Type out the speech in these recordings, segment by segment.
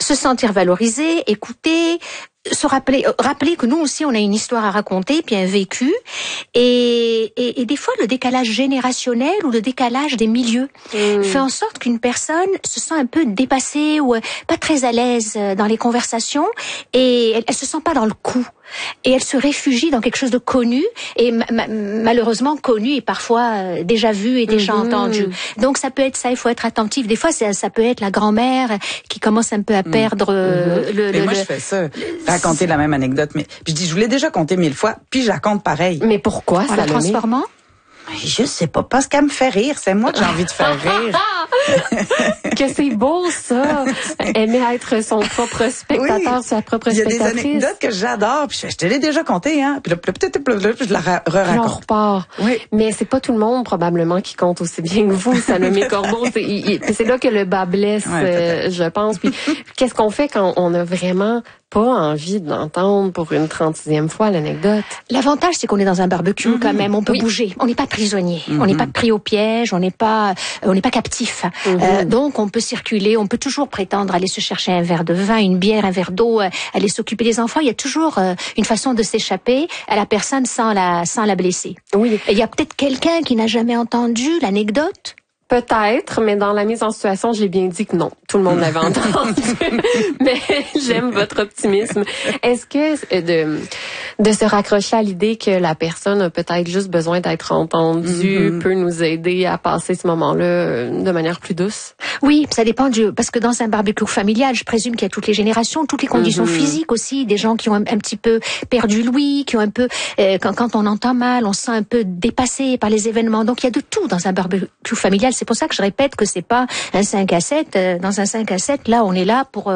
se sentir valorisé, écouté, se rappeler que nous aussi on a une histoire à raconter puis un vécu et des fois le décalage générationnel ou le décalage des milieux fait en sorte qu'une personne se sent un peu dépassée ou pas très à l'aise dans les conversations et elle se sent pas dans le coup et elle se réfugie dans quelque chose de connu et malheureusement connu et parfois déjà vu et déjà entendu. Donc ça peut être ça, il faut être attentif. Des fois ça peut être la grand-mère qui commence un peu à perdre moi je fais ça, raconter la même anecdote, mais puis je dis je vous l'ai déjà conté 1000 fois, puis je la compte pareil. Mais pourquoi en la transformant? Je sais pas, parce qu'elle me fait rire, c'est moi que j'ai envie de faire rire. Que c'est beau ça, aimer être son propre spectateur, sa propre spectatrice. Il y a des anecdotes que j'adore, puis je te l'ai déjà conté, hein. Puis là, peut-être je la re-raconte. On repart. Oui. Mais c'est pas tout le monde probablement qui compte aussi bien que vous, Salomé Corbeau. C'est là que le bas blesse, je pense. Puis qu'est-ce qu'on fait quand on a vraiment pas envie d'entendre pour une 30e fois l'anecdote? L'avantage, c'est qu'on est dans un barbecue quand même. On peut bouger. On n'est pas prisonnier. On n'est pas pris au piège. On n'est pas captif. Donc, on peut circuler. On peut toujours prétendre aller se chercher un verre de vin, une bière, un verre d'eau, aller s'occuper des enfants. Il y a toujours une façon de s'échapper à la personne sans la blesser. Oui. Il y a peut-être quelqu'un qui n'a jamais entendu l'anecdote. Peut-être, mais dans la mise en situation, j'ai bien dit que non. Tout le monde l'avait entendu. Mais j'aime votre optimisme. Est-ce que de se raccrocher à l'idée que la personne a peut-être juste besoin d'être entendue peut nous aider à passer ce moment-là de manière plus douce? Oui, ça dépend parce que dans un barbecue familial, je présume qu'il y a toutes les générations, toutes les conditions physiques aussi, des gens qui ont un petit peu perdu l'ouïe, qui ont un peu, quand on entend mal, on se sent un peu dépassé par les événements. Donc il y a de tout dans un barbecue familial. C'est pour ça que je répète que c'est pas un 5 à 7. Dans un 5 à 7, là, on est là pour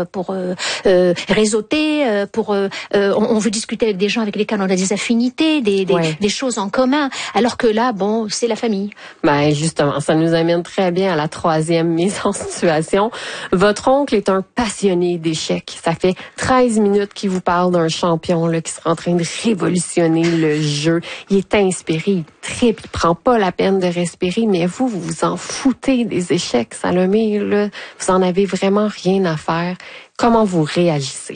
réseauter, on veut discuter avec des gens avec lesquels on a des affinités, des choses en commun. Alors que là, bon, c'est la famille. Ben justement, ça nous amène très bien à la 3e mise en situation. Votre oncle est un passionné d'échecs. Ça fait 13 minutes qu'il vous parle d'un champion là qui sera en train de révolutionner le jeu. Il est inspiré, il tripe, il prend pas la peine de respirer, mais vous vous en foutez des échecs, Salomé, là. Vous en avez vraiment rien à faire. Comment vous réagissez?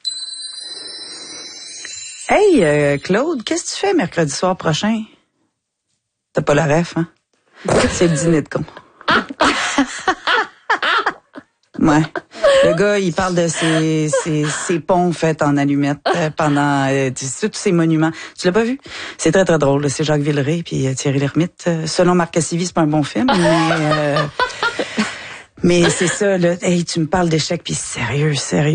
Hey, Claude, qu'est-ce que tu fais mercredi soir prochain? T'as pas la ref, hein? C'est le dîner de con. Ouais. Le gars, il parle de ses ponts faits en allumettes pendant tous ces monuments. Tu l'as pas vu? C'est très, très drôle. C'est Jacques Villeray puis Thierry Lhermitte. Selon Marc Cassivi, c'est pas un bon film, mais c'est ça, là. Hey, tu me parles d'échecs puis sérieux.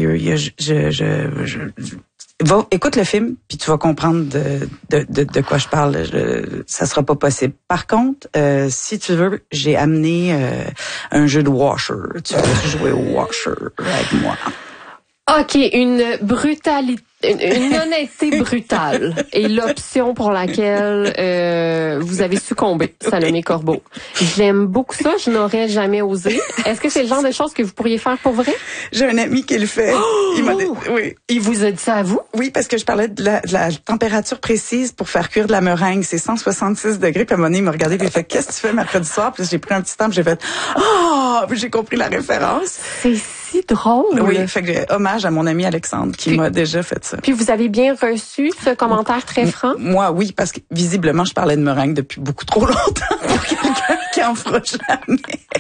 Écoute le film, puis tu vas comprendre de quoi je parle. Ça sera pas possible. Par contre, si tu veux, j'ai amené un jeu de Washer. Tu veux jouer au Washer avec moi? OK, une honnêteté brutale est l'option pour laquelle vous avez succombé, Salomé Corbeau. J'aime beaucoup ça, je n'aurais jamais osé. Est-ce que c'est le genre de choses que vous pourriez faire pour vrai? J'ai un ami qui le fait. Oui. Il vous a dit ça à vous? Oui, parce que je parlais de la température précise pour faire cuire de la meringue. C'est 166 degrés. Puis à un moment donné, il m'a regardé et il a fait « Qu'est-ce que tu fais mercredi soir? » Puis j'ai pris un petit temps puis j'ai fait « Ah! » Puis j'ai compris la référence. C'est si drôle. Oui, fait que hommage à mon ami Alexandre qui m'a déjà fait ça. Puis vous avez bien reçu ce commentaire très franc? Moi, oui, parce que visiblement, je parlais de meringue depuis beaucoup trop longtemps pour quelqu'un qui en fera jamais.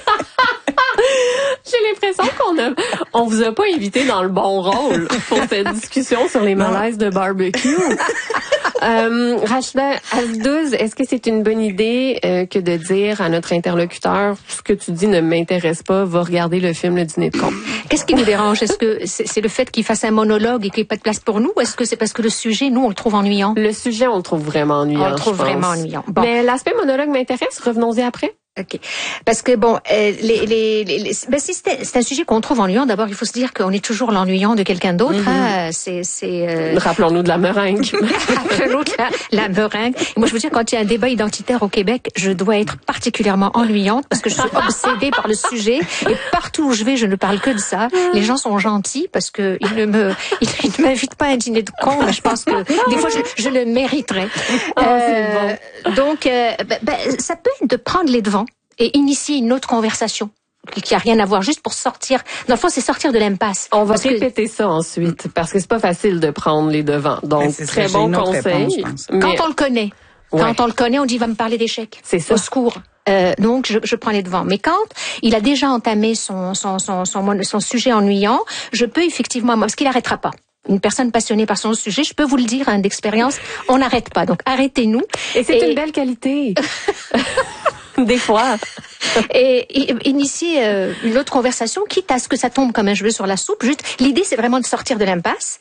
J'ai l'impression qu'on vous a pas invité dans le bon rôle pour cette discussion sur les malaises de barbecue. Rachida Azdouz, est-ce que c'est une bonne idée que de dire à notre interlocuteur ce que tu dis ne m'intéresse pas, va regarder le film Le Dîner de con? Qu'est-ce qui vous dérange? Est-ce que c'est le fait qu'il fasse un monologue et qu'il n'y ait pas de place pour nous? Ou est-ce que c'est parce que le sujet, nous, on le trouve ennuyant? Le sujet, on le trouve vraiment ennuyant. On le trouve vraiment ennuyant. Bon. Mais l'aspect monologue m'intéresse. Revenons-y après. OK. Parce que bon, si c'est un sujet qu'on trouve ennuyant, d'abord il faut se dire qu'on est toujours l'ennuyant de quelqu'un d'autre. Hein, Rappelons-nous de la meringue. Rappelons-nous de la meringue. Et moi je veux dire, quand il y a un débat identitaire au Québec, je dois être particulièrement ennuyante parce que je suis obsédée par le sujet et partout où je vais, je ne parle que de ça. Les gens sont gentils parce que ils ne m'invitent pas à un dîner de con. Je pense que des fois je le mériterais. C'est bon. Donc ça peut être de prendre les devants et initier une autre conversation. qui a rien à voir, juste pour sortir. Dans le fond, c'est sortir de l'impasse. On va répéter ça ensuite, parce que c'est pas facile de prendre les devants. Donc, très bon conseil. Réponse, quand on le connaît. Quand on le connaît, on dit, il va me parler d'échecs. C'est ça. Au secours. Donc, je prends les devants. Mais quand il a déjà entamé son sujet ennuyant, je peux effectivement, parce qu'il n'arrêtera pas. Une personne passionnée par son sujet, je peux vous le dire, d'expérience, on n'arrête pas. Donc, arrêtez-nous. Et c'est une belle qualité. Des fois. Et initier une autre conversation, quitte à ce que ça tombe comme un cheveu sur la soupe. Juste, l'idée, c'est vraiment de sortir de l'impasse.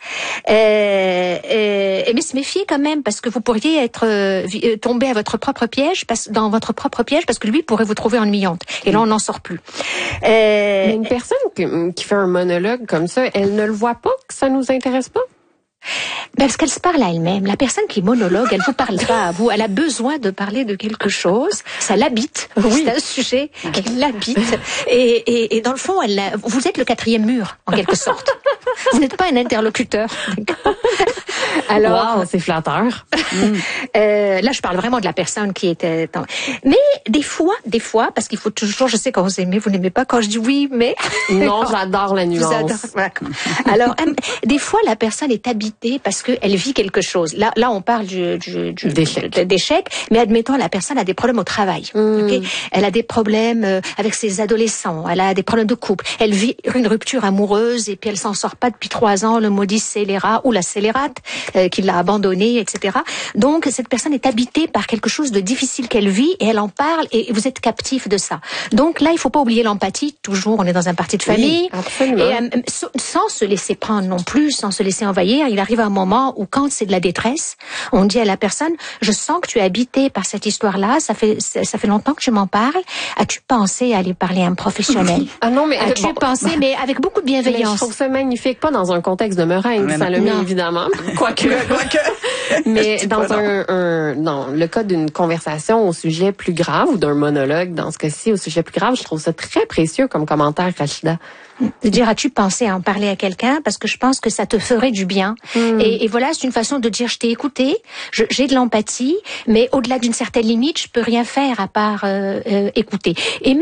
Mais se méfier quand même, parce que vous pourriez être tomber à votre propre piège, dans votre propre piège, parce que lui pourrait vous trouver ennuyante. Et là, on n'en sort plus. Mais une personne qui fait un monologue comme ça, elle ne le voit pas que ça nous intéresse pas? Parce qu'elle se parle à elle-même. La personne qui est monologue, elle vous parle pas à vous. Elle a besoin de parler de quelque chose. Ça l'habite. Oui. C'est un sujet qui l'habite. Et dans le fond, vous êtes le quatrième mur, en quelque sorte. Vous n'êtes pas un interlocuteur. Alors, wow, c'est flatteur. Là, je parle vraiment de la personne qui était... Mais des fois, parce qu'il faut toujours... Je sais quand vous aimez, vous n'aimez pas quand je dis oui, mais... Non, j'adore la nuance. Alors, des fois, la personne est habitée parce qu'elle vit quelque chose. Là, on parle d'échec, mais admettons, la personne a des problèmes au travail. Okay? Elle a des problèmes avec ses adolescents, elle a des problèmes de couple, elle vit une rupture amoureuse et puis elle s'en sort pas depuis 3 ans, le maudit scélérat ou la scélérate qui l'a abandonnée, etc. Donc, cette personne est habitée par quelque chose de difficile qu'elle vit et elle en parle et vous êtes captif de ça. Donc là, il faut pas oublier l'empathie. Toujours, on est dans un parti de famille. Oui, absolument. Et sans se laisser prendre non plus, sans se laisser envahir, il arrive un moment où quand c'est de la détresse, on dit à la personne, je sens que tu es habité par cette histoire-là, ça fait longtemps que tu m'en parles. As-tu pensé à aller parler à un professionnel? Ah non, mais as-tu pensé, mais avec beaucoup de bienveillance. Je trouve ça magnifique, pas dans un contexte de meringue, Salomé, évidemment. Quoique. Mais dans dans le cas d'une conversation au sujet plus grave ou d'un monologue, dans ce cas-ci, au sujet plus grave, je trouve ça très précieux comme commentaire, Rachida. De dire, as-tu pensé à en parler à quelqu'un? Parce que je pense que ça te ferait du bien. Et voilà, c'est une façon de dire, je t'ai écouté, j'ai de l'empathie, mais au-delà d'une certaine limite, je peux rien faire à part écouter. Et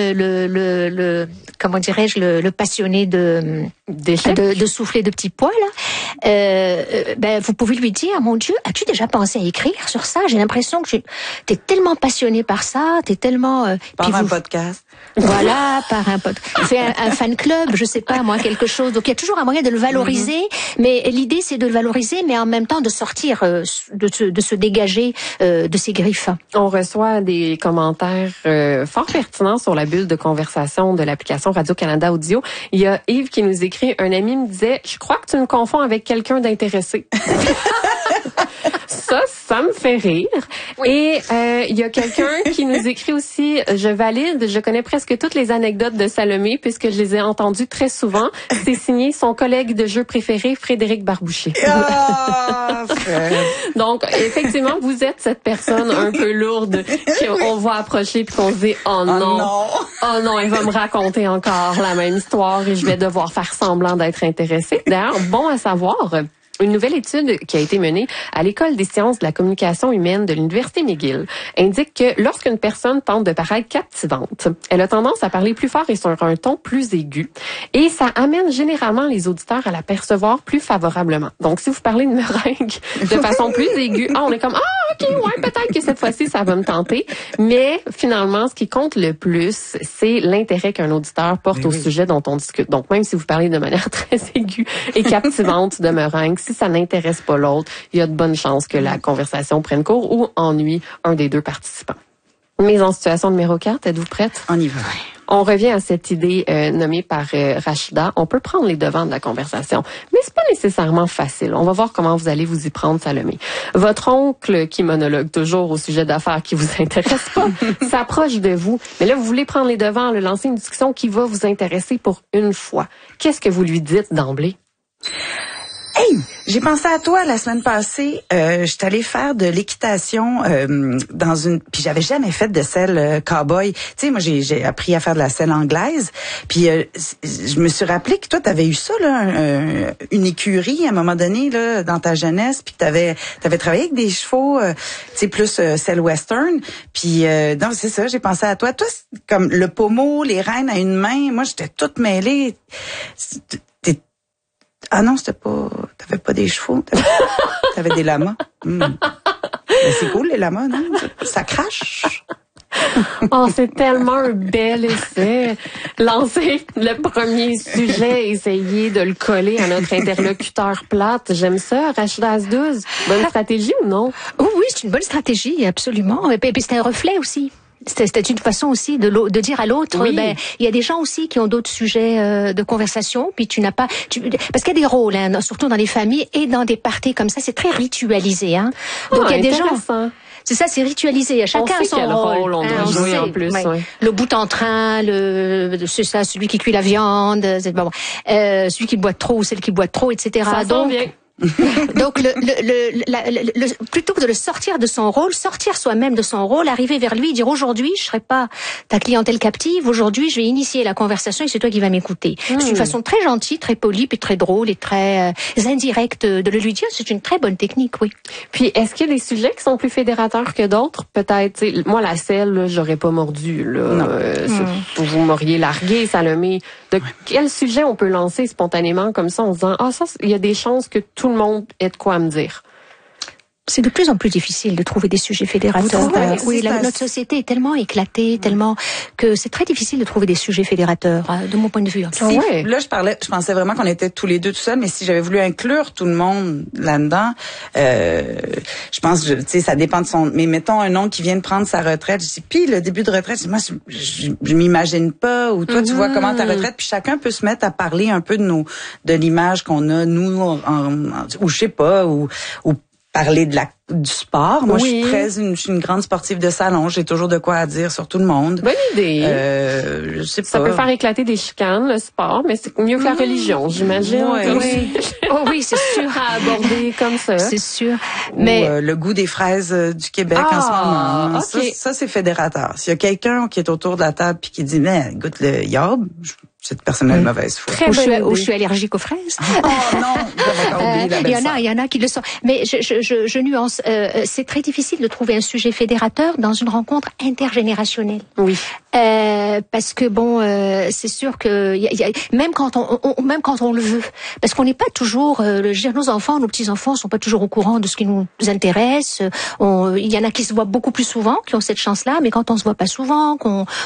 même comment dirais-je, le passionné de souffler de petits pois, là, vous pouvez lui dire, mon Dieu, as-tu déjà pensé à écrire sur ça? J'ai l'impression que t'es tellement passionné par ça, t'es tellement... par un podcast. Voilà, par un podcast. Fais un fan club, je sais pas, moi, quelque chose. Donc, il y a toujours un moyen de le valoriser, mais l'idée, c'est de le valoriser, mais en même temps de sortir, de se dégager de ses griffes. On reçoit des commentaires fort pertinents sur la bulle de conversation de l'application Radio-Canada Audio. Il y a Yves qui nous écrit, un ami me disait, je crois que tu me confonds avec quelqu'un d'intéressé. Ça me fait rire. Oui. Et il y a quelqu'un qui nous écrit aussi, je valide, je connais presque toutes les anecdotes de Salomé puisque je les ai entendues très souvent. C'est signé son collègue de jeu préféré, Frédéric Barboucher. Donc, effectivement, vous êtes cette personne un peu lourde qu'on voit approcher puis qu'on se dit, oh non, elle va me raconter encore la même histoire et je vais devoir faire semblant d'être intéressée. D'ailleurs, bon à savoir, une nouvelle étude qui a été menée à l'École des sciences de la communication humaine de l'Université McGill indique que lorsqu'une personne tente de paraître captivante, elle a tendance à parler plus fort et sur un ton plus aigu. Et ça amène généralement les auditeurs à la percevoir plus favorablement. Donc, si vous parlez de meringue de façon plus aiguë, on est comme, ok, ouais, peut-être que cette fois-ci, ça va me tenter. Mais finalement, ce qui compte le plus, c'est l'intérêt qu'un auditeur porte au sujet dont on discute. Donc, même si vous parlez de manière très aiguë et captivante de meringue, si ça n'intéresse pas l'autre, il y a de bonnes chances que la conversation prenne cours ou ennuie un des deux participants. Mise en situation numéro 4, êtes-vous prête? On y va. On revient à cette idée nommée par Rachida. On peut prendre les devants de la conversation, mais c'est pas nécessairement facile. On va voir comment vous allez vous y prendre, Salomé. Votre oncle, qui monologue toujours au sujet d'affaires qui vous intéresse pas, s'approche de vous. Mais là, vous voulez prendre les devants, lancer une discussion qui va vous intéresser pour une fois. Qu'est-ce que vous lui dites d'emblée? Hey, J'ai pensé à toi la semaine passée. Je suis allée faire de l'équitation puis j'avais jamais fait de selle cow-boy. Tu sais, moi j'ai appris à faire de la selle anglaise. Puis je me suis rappelé que toi t'avais eu ça là, une écurie à un moment donné là dans ta jeunesse, puis que t'avais travaillé avec des chevaux, tu sais plus selle western. Puis donc c'est ça, j'ai pensé à toi. Toi comme le pommeau, les rênes à une main. Moi j'étais toute mêlée. Ah non, t'avais pas des chevaux, t'avais des lamas. Mais c'est cool les lamas, non? Ça crache. Oh, c'est tellement un bel essai. Lancer le premier sujet, essayer de le coller à notre interlocuteur plate. J'aime ça. Rachida Azdouz, bonne stratégie ou non? Oh oui, c'est une bonne stratégie, absolument. Et puis c'est un reflet aussi. C'était une façon aussi de dire à l'autre, oui. Il y a des gens aussi qui ont d'autres sujets de conversation, puis tu n'as pas, parce qu'il y a des rôles, hein, surtout dans les familles et dans des parties comme ça, c'est très ritualisé, hein. Donc il y a des gens. C'est ça, c'est ritualisé. Chacun a son rôle. On doit jouer en plus. Ouais. Le bout en train, c'est ça, celui qui cuit la viande, celui qui boit trop, celle qui boit trop, etc. Ça Donc, vient. Donc plutôt que de le sortir de son rôle, sortir soi-même de son rôle, arriver vers lui et dire aujourd'hui je serai pas ta clientèle captive, aujourd'hui je vais initier la conversation et c'est toi qui vas m'écouter. C'est une façon très gentille, très polie, puis très drôle et très indirecte de le lui dire. C'est une très bonne technique, oui. Puis est-ce qu'il y a des sujets qui sont plus fédérateurs que d'autres? Peut-être, moi la selle, là, j'aurais pas mordu. Là, vous m'auriez largué, Salomé. De quel sujet on peut lancer spontanément comme ça en se disant ça, il y a des chances que tout le monde ait de quoi me dire? C'est de plus en plus difficile de trouver des sujets fédérateurs. Oui, notre société est tellement éclatée, tellement que c'est très difficile de trouver des sujets fédérateurs, de mon point de vue. Là, je pensais vraiment qu'on était tous les deux tout seuls, mais si j'avais voulu inclure tout le monde là-dedans, je pense que, tu sais, ça dépend de son. Mais mettons un oncle qui vient de prendre sa retraite, je dis, puis le début de retraite, moi, je m'imagine pas. Ou toi, tu vois comment ta retraite, puis chacun peut se mettre à parler un peu de l'image qu'on a nous, ou je sais pas, ou parler du sport. Moi, je suis une grande sportive de salon. J'ai toujours de quoi à dire sur tout le monde. Bonne idée. Je sais pas. Ça peut faire éclater des chicanes, le sport, mais c'est mieux que la religion, j'imagine. Oui, c'est sûr. À aborder comme ça. C'est sûr. Mais le goût des fraises du Québec en ce moment. Okay. Ça, c'est fédérateur. S'il y a quelqu'un qui est autour de la table puis qui dit, mais goûte le yob, cette personne a une mauvaise foi. Ou je suis allergique aux fraises. Oh non, il y en a qui le sont. Mais je nuance. C'est très difficile de trouver un sujet fédérateur dans une rencontre intergénérationnelle. Oui. Parce que c'est sûr que même quand on le veut, parce qu'on n'est pas toujours. Nos enfants, nos petits enfants sont pas toujours au courant de ce qui nous intéresse. Il y en a qui se voient beaucoup plus souvent, qui ont cette chance-là, mais quand on se voit pas souvent,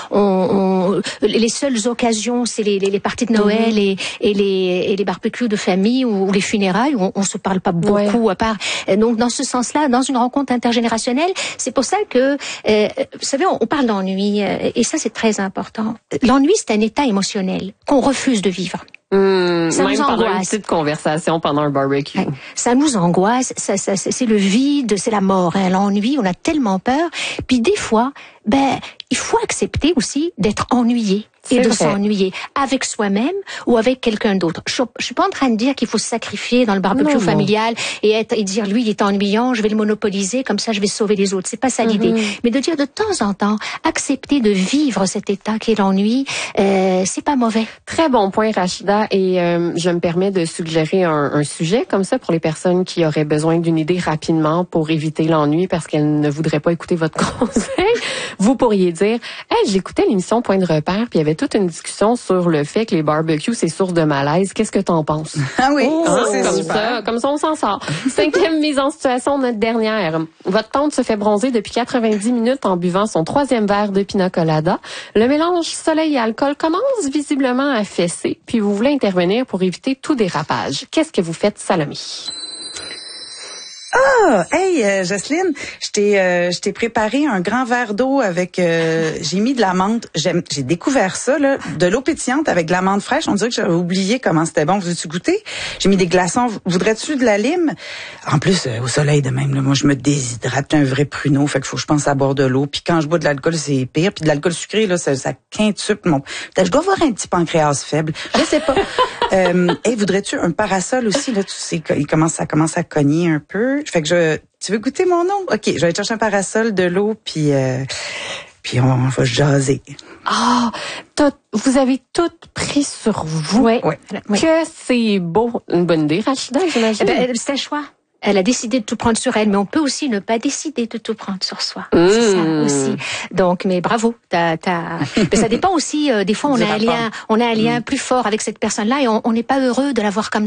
les seules occasions, c'est les parties de Noël et les barbecues de famille ou les funérailles où on se parle pas beaucoup à part. Donc dans ce sens-là, dans une rencontre intergénérationnelle, c'est pour ça que vous savez, on parle d'ennui et ça c'est très important. L'ennui, c'est un état émotionnel qu'on refuse de vivre. Ça nous angoisse. Une petite conversation pendant un barbecue. Ça nous angoisse, c'est le vide, c'est la mort. L'ennui, on a tellement peur. Puis des fois, il faut accepter aussi d'être ennuyé. Et de s'ennuyer avec soi-même ou avec quelqu'un d'autre. Je suis pas en train de dire qu'il faut se sacrifier dans le barbecue familial et dire lui il est ennuyant, je vais le monopoliser, comme ça je vais sauver les autres. C'est pas ça l'idée. Mais de dire de temps en temps, accepter de vivre cet état qui est l'ennui, c'est pas mauvais. Très bon point, Rachida. Et je me permets de suggérer un sujet comme ça pour les personnes qui auraient besoin d'une idée rapidement pour éviter l'ennui parce qu'elles ne voudraient pas écouter votre conseil. Vous pourriez dire, j'écoutais l'émission Point de repère, puis il y avait toute une discussion sur le fait que les barbecues, c'est source de malaise. Qu'est-ce que t'en penses? Ah oui, c'est comme super. Comme ça, on s'en sort. 5e mise en situation, notre dernière. Votre tante se fait bronzer depuis 90 minutes en buvant son 3e verre de pina colada. Le mélange soleil et alcool commence visiblement à fesser, puis vous voulez intervenir pour éviter tout dérapage. Qu'est-ce que vous faites, Salomé? Ah, hey, Jocelyne, je t'ai préparé un grand verre d'eau avec, j'ai mis de la menthe. J'ai découvert ça, là, de l'eau pétillante avec de la menthe fraîche. On dirait que j'avais oublié comment c'était bon. Veux-tu goûter? J'ai mis des glaçons. Voudrais-tu de la lime? En plus, au soleil de même, là, moi, je me déshydrate, un vrai pruneau. Fait qu'il faut que je pense à boire de l'eau. Puis quand je bois de l'alcool, c'est pire. Puis de l'alcool sucré, là, ça quintuple mon. Peut-être je dois avoir un petit pancréas faible. Je sais pas. Hey, voudrais-tu un parasol aussi, là? Tu sais, ça commence à cogner un peu. Fait que tu veux goûter mon eau? OK, je vais aller chercher un parasol, de l'eau, puis on va jaser. Ah, vous avez tout pris sur vous. Oui. Que c'est beau. Une bonne idée, Rachida, j'imagine. C'est un choix. Elle a décidé de tout prendre sur elle, mais on peut aussi ne pas décider de tout prendre sur soi. C'est ça aussi. Donc, mais bravo. Mais ça dépend aussi. Des fois, on a un lien plus fort avec cette personne-là et on n'est pas heureux de la voir comme